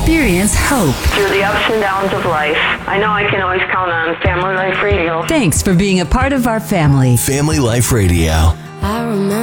experience hope. Through the ups and downs of life, I know I can always count on Family Life Radio. Thanks for being a part of our family. Family Life Radio. I remember